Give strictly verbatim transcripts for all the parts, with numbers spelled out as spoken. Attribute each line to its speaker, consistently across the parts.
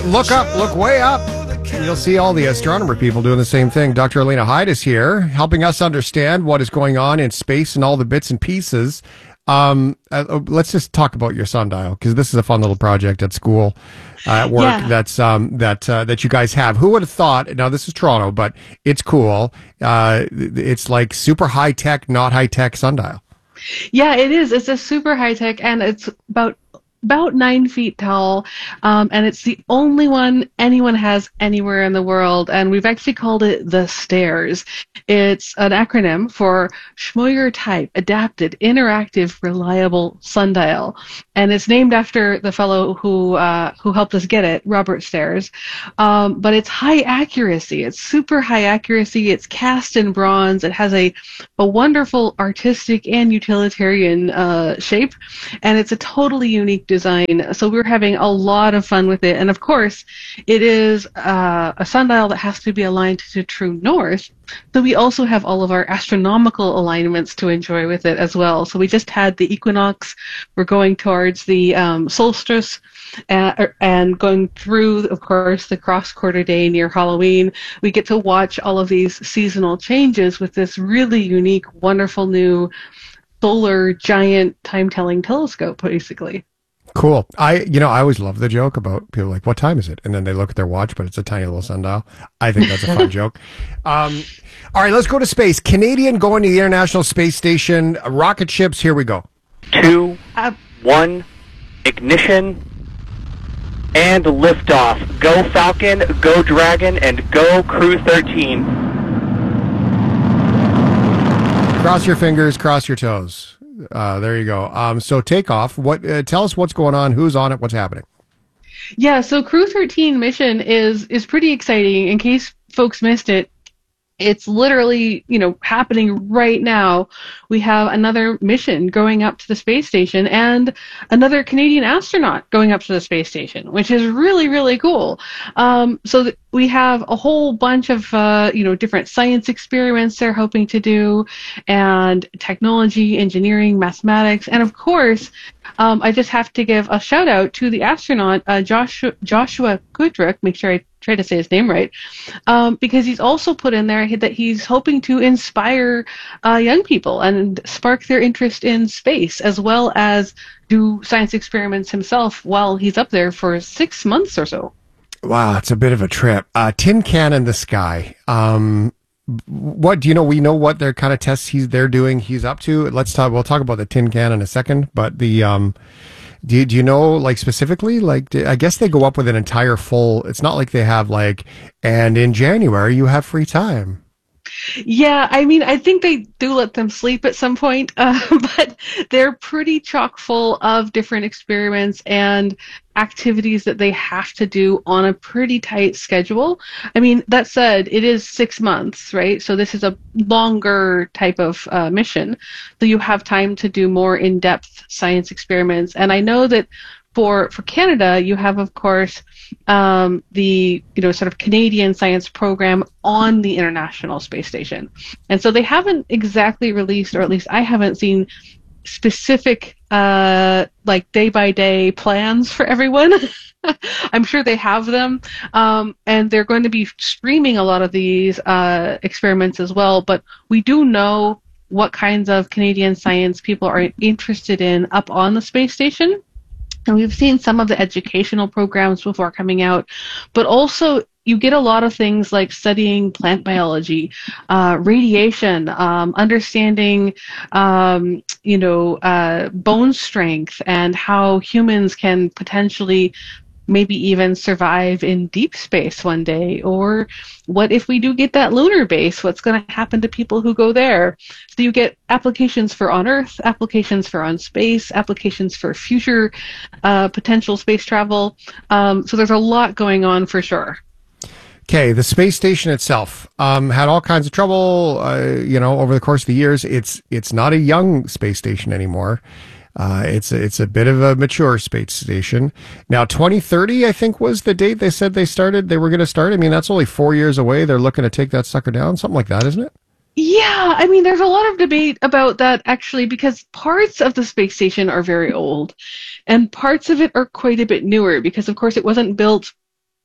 Speaker 1: Look up, look way up. You'll see all the astronomer people doing the same thing. Doctor Elena Hyde is here, helping us understand what is going on in space and all the bits and pieces. Um, uh, let's just talk about your sundial, because this is a fun little project at school, uh, at work. Yeah. That's um, that uh, that you guys have. Who would have thought? Now this is Toronto, but it's cool. Uh, it's like super high tech, not high tech sundial.
Speaker 2: Yeah, it is. It's a super high tech, and it's about. about nine feet tall, um, and it's the only one anyone has anywhere in the world, and we've actually called it the STAIRS. It's an acronym for Schmoyer Type Adapted Interactive Reliable Sundial, and it's named after the fellow who uh, who helped us get it, Robert Stairs. Um, but it's high accuracy. It's super high accuracy. It's cast in bronze. It has a a wonderful artistic and utilitarian uh, shape, and it's a totally unique design. So we're having a lot of fun with it. And of course, it is uh, a sundial that has to be aligned to true north. So we also have all of our astronomical alignments to enjoy with it as well. So we just had the equinox. We're going towards the um, solstice uh, and going through, of course, the cross quarter day near Halloween. We get to watch all of these seasonal changes with this really unique, wonderful new solar giant time-telling telescope, basically.
Speaker 1: Cool. I, you know, I always love the joke about people like, what time is it? And then they look at their watch, but it's a tiny little sundial. I think that's a fun joke. Um, all right, let's go to space. Canadian going to the International Space Station. Rocket ships, here we go.
Speaker 3: Two, uh, one, ignition, and liftoff. Go Falcon, go Dragon, and go Crew thirteen.
Speaker 1: Cross your fingers, cross your toes. Uh, there you go. Um, so takeoff. What? Uh, tell us what's going on. Who's on it? What's happening?
Speaker 2: Yeah. So Crew thirteen mission is is pretty exciting. In case folks missed it, it's literally, you know, happening right now. We have another mission going up to the space station and another Canadian astronaut going up to the space station, which is really, really cool. Um, so th- we have a whole bunch of, uh, you know, different science experiments they're hoping to do, and technology, engineering, mathematics, and of course, um, I just have to give a shout out to the astronaut, uh, Joshua, Joshua Kudrick, make sure I try to say his name right, um, because he's also put in there that he's hoping to inspire uh, young people and spark their interest in space, as well as do science experiments himself while he's up there for six months or so.
Speaker 1: Wow, it's a bit of a trip. Uh, tin can in the sky. Um, what do you know? We know what their kind of tests he's they're doing. He's up to. Let's talk. We'll talk about the tin can in a second. But the um, do you, do you know like specifically? Like I guess they go up with an entire full. It's not like they have like, and in January you have free time.
Speaker 2: Yeah, I mean, I think they do let them sleep at some point, uh, but they're pretty chock full of different experiments and activities that they have to do on a pretty tight schedule. I mean, that said, it is six months, right? So this is a longer type of uh, mission. So you have time to do more in-depth science experiments. And I know that for for Canada, you have, of course, um, the you know sort of Canadian science program on the International Space Station, and so they haven't exactly released, or at least I haven't seen specific uh, like day by day plans for everyone. I'm sure they have them, um, and they're going to be streaming a lot of these uh, experiments as well. But we do know what kinds of Canadian science people are interested in up on the space station. And we've seen some of the educational programs before coming out, but also you get a lot of things like studying plant biology, uh, radiation, um, understanding, um, you know, uh, bone strength, and how humans can potentially maybe even survive in deep space one day, or what if we do get that lunar base, what's going to happen to people who go there? So you get applications for on Earth, applications for on space, applications for future uh, potential space travel. Um, so there's a lot going on for sure.
Speaker 1: Okay, the space station itself um, had all kinds of trouble, uh, you know, over the course of the years. It's it's not a young space station anymore. Uh, it's a, it's a bit of a mature space station. Now, twenty thirty, I think, was the date they said they started. They were going to start. I mean, that's only four years away. They're looking to take that sucker down, something like that, isn't it?
Speaker 2: Yeah, I mean, there's a lot of debate about that, actually, because parts of the space station are very old, and parts of it are quite a bit newer, because, of course, it wasn't built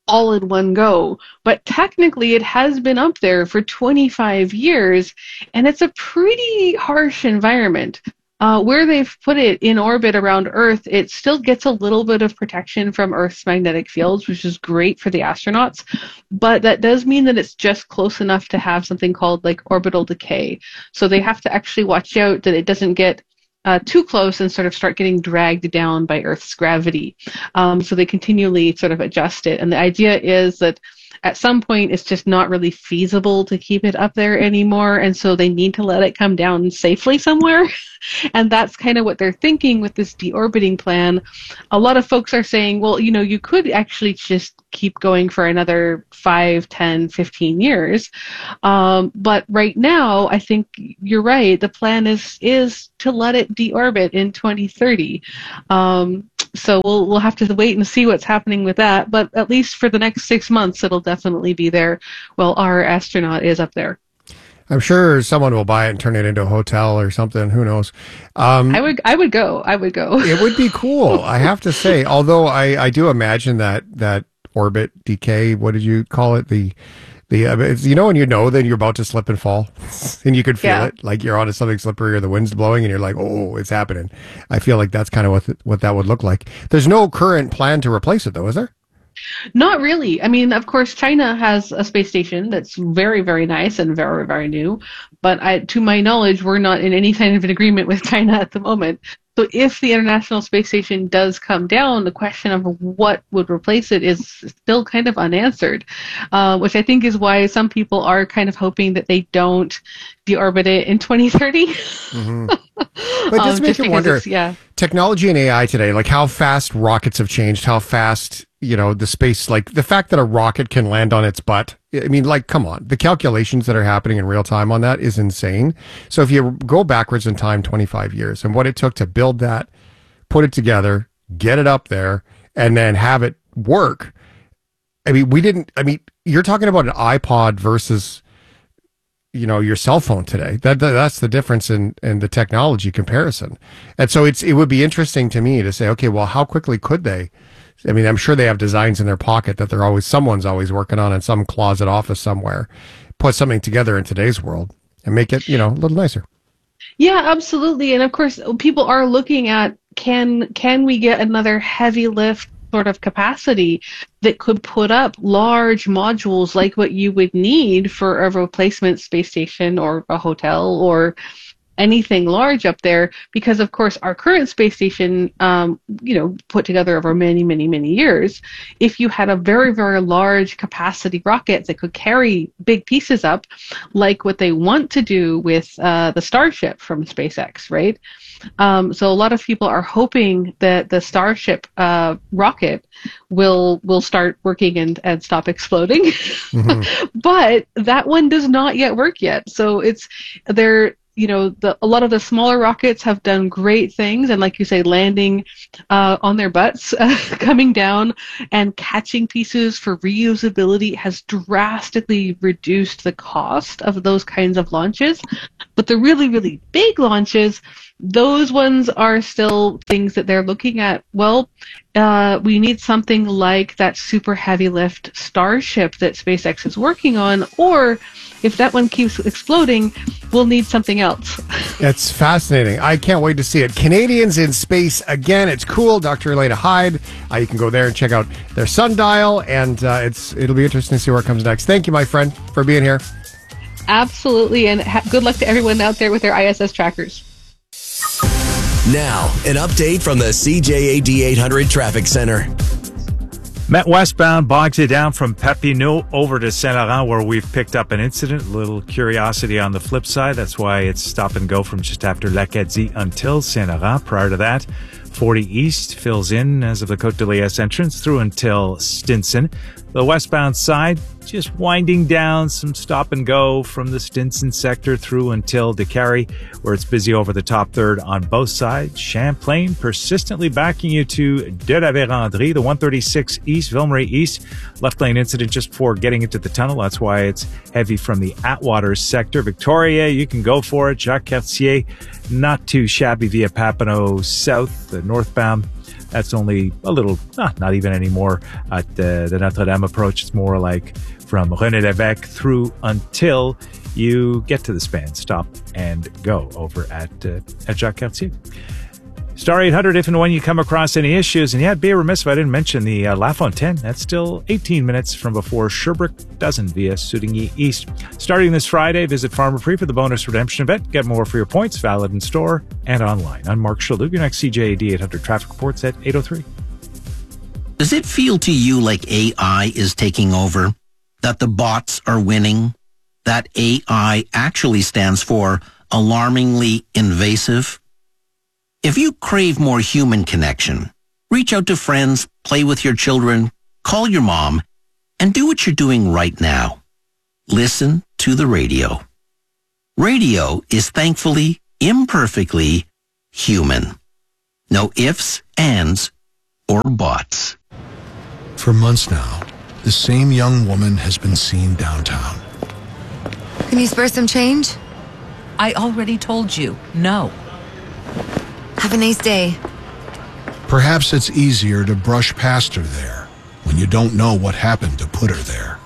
Speaker 2: all in one go. But technically, it has been up there for twenty-five years, and it's a pretty harsh environment. Uh, where they've put it in orbit around Earth, it still gets a little bit of protection from Earth's magnetic fields, which is great for the astronauts. But that does mean that it's just close enough to have something called like orbital decay. So they have to actually watch out that it doesn't get uh, too close and sort of start getting dragged down by Earth's gravity. Um, so they continually sort of adjust it. And the idea is that at some point, it's just not really feasible to keep it up there anymore, and so they need to let it come down safely somewhere. And that's kind of what they're thinking with this deorbiting plan. A lot of folks are saying, well, you know, you could actually just keep going for another five, ten, fifteen years. Um, but right now, I think you're right. The plan is is to let it deorbit in twenty thirty. Um, so we'll we'll have to wait and see what's happening with that. But at least for the next six months, it'll definitely be there while our astronaut is up there.
Speaker 1: I'm sure someone will buy it and turn it into a hotel or something. Who knows? Um,
Speaker 2: I would, I would go. I would go.
Speaker 1: It would be cool, I have to say. Although I, I do imagine that that orbit decay. What did you call it? The the uh, it's, you know when you know that you're about to slip and fall, and you could feel
Speaker 2: Yeah.
Speaker 1: it, like you're onto something slippery or the wind's blowing, and you're like, oh, it's happening. I feel like that's kind of what th- what that would look like. There's no current plan to replace it, though, is there?
Speaker 2: Not really. I mean, of course, China has a space station that's very, very nice and very, very new. But I, to my knowledge, we're not in any kind of an agreement with China at the moment. So if the International Space Station does come down, the question of what would replace it is still kind of unanswered, uh, which I think is why some people are kind of hoping that they don't deorbit it in twenty thirty.
Speaker 1: Mm-hmm. But does
Speaker 2: um,
Speaker 1: make
Speaker 2: just
Speaker 1: you
Speaker 2: because
Speaker 1: wonder,
Speaker 2: it's- yeah.
Speaker 1: technology and A I today, like how fast rockets have changed, how fast, you know, the space, like the fact that a rocket can land on its butt. I mean, like, come on, the calculations that are happening in real time on that is insane. So if you go backwards in time twenty-five years and what it took to build that, put it together, get it up there, and then have it work. I mean, we didn't, I mean, you're talking about an iPod versus, you know, your cell phone today. That, that that's the difference in, in the technology comparison. And so it's it would be interesting to me to say, okay, well, how quickly could they? I mean, I'm sure they have designs in their pocket that they're always someone's always working on in some closet office somewhere. Put something together in today's world and make it, you know, a little nicer.
Speaker 2: Yeah, absolutely. And of course, people are looking at can can we get another heavy lift sort of capacity that could put up large modules like what you would need for a replacement space station or a hotel or anything large up there, because of course our current space station, um, you know, put together over many, many, many years, if you had a very, very large capacity rocket that could carry big pieces up, like what they want to do with uh, the Starship from SpaceX, right? Um, so a lot of people are hoping that the Starship uh, rocket will will start working and, and stop exploding, mm-hmm. But that one does not yet work yet. So it's they're you know, the, a lot of the smaller rockets have done great things, and like you say, landing uh, on their butts, uh, coming down and catching pieces for reusability has drastically reduced the cost of those kinds of launches. But the really, really big launches, those ones are still things that they're looking at. Well, uh, we need something like that super heavy lift Starship that SpaceX is working on, or if that one keeps exploding, we'll need something else.
Speaker 1: It's fascinating. I can't wait to see it. Canadians in Space again. It's cool. Doctor Elena Hyde. Uh, you can go there and check out their sundial, and uh, it's it'll be interesting to see where it comes next. Thank you, my friend, for being here.
Speaker 2: Absolutely, and ha- good luck to everyone out there with their I S S trackers.
Speaker 4: Now, an update from the C J A D eight hundred Traffic Center.
Speaker 5: Met westbound bogs it down from Papineau over to Saint Laurent, where we've picked up an incident. A little curiosity on the flip side. That's why it's stop and go from just after L'Acadie until Saint Laurent. Prior to that, forty East fills in as of the Côte de Liesse entrance through until Stinson. The westbound side, just winding down, some stop and go from the Stinson sector through until DeCarry, where it's busy over the top third on both sides. Champlain persistently backing you to De la Vérendrye, the one thirty-six East, Ville-Marie East. Left lane incident just before getting into the tunnel. That's why it's heavy from the Atwater sector. Victoria, you can go for it. Jacques Cartier, not too shabby via Papineau South, the northbound. That's only a little, ah, not even anymore at uh, the Notre Dame approach. It's more like from René Lévesque through until you get to the span, stop and go over at, uh, at Jacques Cartier. Star eight hundred if and when you come across any issues. And yeah, I'd be remiss if I didn't mention the uh, La Fontaine. That's still eighteen minutes from before Sherbrooke Dozen via Soudigny East. Starting this Friday, visit Farmer Free for the bonus redemption event. Get more for your points, valid in store and online. I'm Mark Shalhoub. Your next C J A D eight hundred traffic reports at eight oh three.
Speaker 6: Does it feel to you like A I is taking over? That the bots are winning? That A I actually stands for alarmingly invasive? If you crave more human connection, reach out to friends, play with your children, call your mom, and do what you're doing right now. Listen to the radio. Radio is thankfully, imperfectly human. No ifs, ands, or buts.
Speaker 7: For months now, the same young woman has been seen downtown.
Speaker 8: Can you spare some change?
Speaker 9: I already told you, no.
Speaker 8: Have a nice day.
Speaker 7: Perhaps it's easier to brush past her there when you don't know what happened to put her there.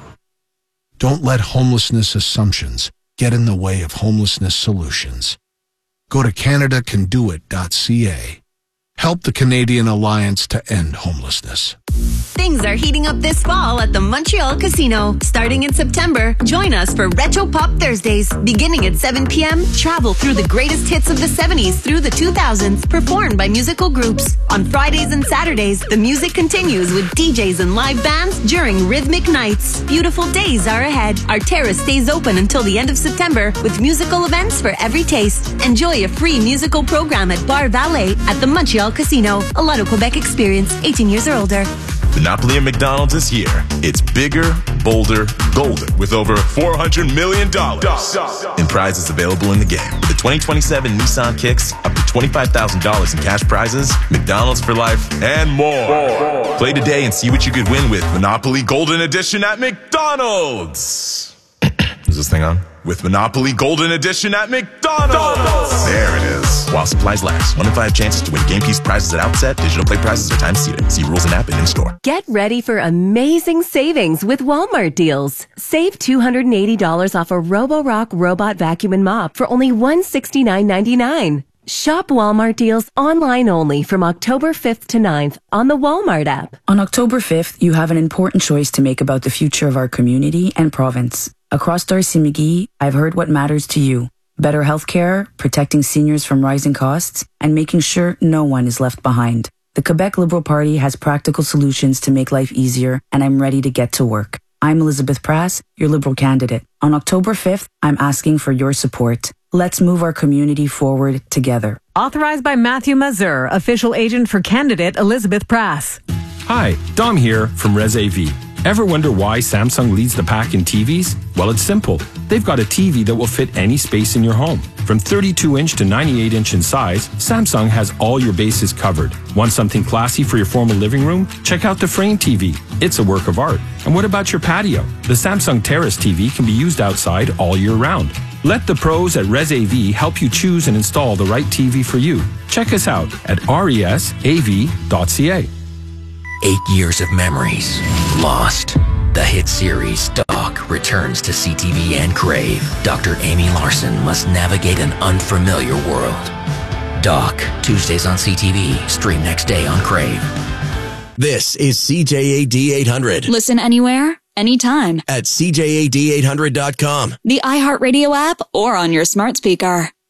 Speaker 7: Don't let homelessness assumptions get in the way of homelessness solutions. Go to Canada Can Do It dot C A. Help the Canadian Alliance to End Homelessness.
Speaker 10: Things are heating up this fall at the Montreal Casino. Starting in September, join us for Retro Pop Thursdays. Beginning at seven p.m., travel through the greatest hits of the seventies through the two thousands, performed by musical groups. On Fridays and Saturdays, the music continues with D Js and live bands during rhythmic nights. Beautiful days are ahead. Our terrace stays open until the end of September with musical events for every taste. Enjoy a free musical program at Bar Valet at the Montreal Casino. A Lotto Quebec experience, eighteen years or older.
Speaker 11: Monopoly at McDonald's is here. It's bigger, bolder, golden, with over four hundred million dollars in prizes available in the game. With the twenty twenty-seven Nissan Kicks, up to twenty-five thousand dollars in cash prizes, McDonald's for life, and more. more. Play today and see what you could win with Monopoly Golden Edition at McDonald's. Is this thing on? With Monopoly Golden Edition at McDonald's. There it is. While supplies last. One in five chances to win game piece prizes at outset. Digital play prizes are time seated. See rules and app and in store.
Speaker 12: Get ready for amazing savings with Walmart deals. Save two hundred eighty dollars off a Roborock robot vacuum and mop for only one hundred sixty-nine ninety-nine. Shop Walmart deals online only from October fifth to ninth on the Walmart app.
Speaker 13: On October fifth, you have an important choice to make about the future of our community and province. Across Darcy McGee, I've heard what matters to you. Better healthcare, protecting seniors from rising costs, and making sure no one is left behind. The Quebec Liberal Party has practical solutions to make life easier, and I'm ready to get to work. I'm Elizabeth Prass, your Liberal candidate. On October fifth, I'm asking for your support. Let's move our community forward together.
Speaker 14: Authorized by Matthew Mazur, official agent for candidate Elizabeth Prass.
Speaker 15: Hi, Dom here from Res A V. Ever wonder why Samsung leads the pack in T Vs? Well, it's simple. They've got a T V that will fit any space in your home. From thirty-two inch to ninety-eight inch in size, Samsung has all your bases covered. Want something classy for your formal living room? Check out the Frame T V. It's a work of art. And what about your patio? The Samsung Terrace T V can be used outside all year round. Let the pros at Res A V help you choose and install the right T V for you. Check us out at resav dot c a.
Speaker 16: Eight years of memories lost. The hit series Doc returns to C T V and Crave. Doctor Amy Larson must navigate an unfamiliar world. Doc, Tuesdays on C T V, stream next day on Crave.
Speaker 4: This is C J A D eight hundred.
Speaker 17: Listen anywhere, anytime.
Speaker 4: At C J A D eight hundred dot com.
Speaker 17: The iHeartRadio app or on your smart speaker.